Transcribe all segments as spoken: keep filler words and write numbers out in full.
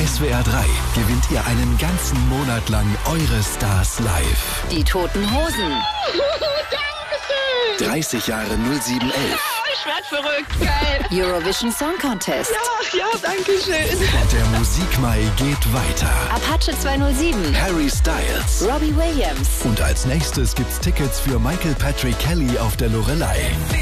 S W R drei gewinnt ihr einen ganzen Monat lang eure Stars live. Die Toten Hosen. dreißig Jahre null sieben elf. Ich werd verrückt, geil. Eurovision Song Contest. Ja, ja, danke schön. Und der Musikmai geht weiter. Apache zweihundertsieben. Harry Styles. Robbie Williams. Und als nächstes gibt's Tickets für Michael Patrick Kelly auf der Loreley.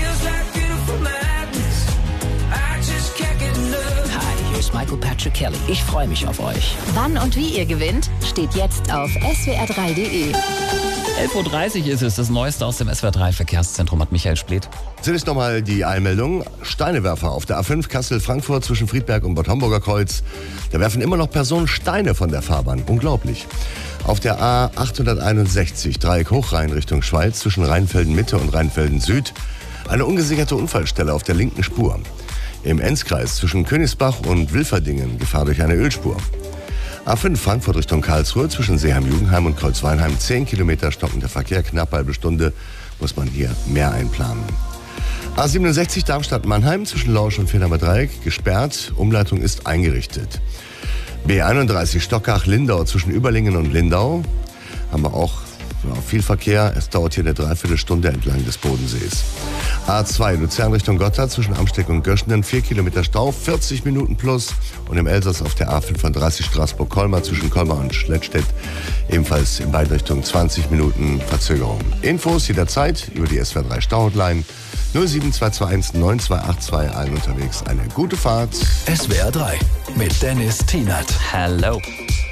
Hi, hier ist Michael Patrick Kelly. Ich freue mich auf euch. Wann und wie ihr gewinnt, steht jetzt auf S W R drei punkt de. elf Uhr dreißig ist es, das Neueste aus dem S W R drei Verkehrszentrum hat Michael Spleth. Zunächst nochmal die Einmeldung. Steinewerfer auf der A fünf Kassel-Frankfurt zwischen Friedberg und Bad Homburger Kreuz. Da werfen immer noch Personen Steine von der Fahrbahn. Unglaublich. Auf der A achthunderteinundsechzig Dreieck Hochrhein Richtung Schweiz zwischen Rheinfelden-Mitte und Rheinfelden-Süd. Eine ungesicherte Unfallstelle auf der linken Spur. Im Enzkreis zwischen Königsbach und Wilferdingen Gefahr durch eine Ölspur. A fünf Frankfurt Richtung Karlsruhe zwischen Seeheim-Jugendheim und Kreuzweinheim. zehn Kilometer stockender Verkehr, knapp halbe Stunde, muss man hier mehr einplanen. A siebenundsechzig Darmstadt-Mannheim zwischen Lorsch und Fehmarner Dreieck gesperrt. Umleitung ist eingerichtet. B einunddreißig Stockach-Lindau zwischen Überlingen und Lindau. Haben wir auch ja, viel Verkehr. Es dauert hier eine Dreiviertelstunde entlang des Bodensees. A zwei Luzern Richtung Gotthard zwischen Amsteck und Göschenen. vier Kilometer Stau, vierzig Minuten plus. Und im Elsass auf der A fünfunddreißig Straßburg-Kolmar zwischen Kolmar und Schlettstedt ebenfalls in beiden Richtungen zwanzig Minuten Verzögerung. Infos jederzeit über die S W R drei Stau-Hotline null sieben zwei zwei eins neun zwei acht zwei. Allen unterwegs eine gute Fahrt. S W R drei mit Dennis Tienert. Hello.